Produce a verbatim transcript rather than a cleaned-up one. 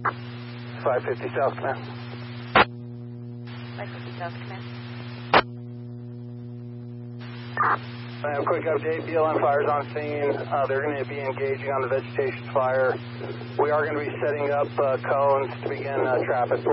five fifty South Command. five fifty South Command. I have a quick update. B L M fires on scene. Uh, they're going to be engaging on the vegetation fire. We are going to be setting up uh, cones to begin uh, traffic.